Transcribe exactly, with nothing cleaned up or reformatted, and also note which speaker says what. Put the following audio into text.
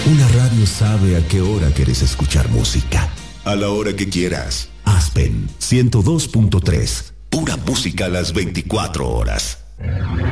Speaker 1: Una radio sabe a qué hora quieres escuchar música.
Speaker 2: A la hora que quieras.
Speaker 1: Aspen ciento dos punto tres.
Speaker 2: Pura música a las veinticuatro horas.